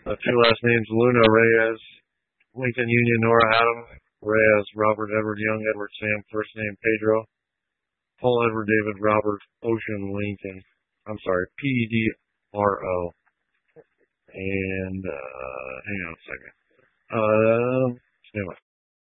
Two last names, Luna Reyes, Lincoln Union, Nora Adam, Reyes, Robert Edward Young, Edward Sam, first name Pedro, Paul Edward David Robert Ocean Lincoln. I'm sorry, Pedro. And hang on a second.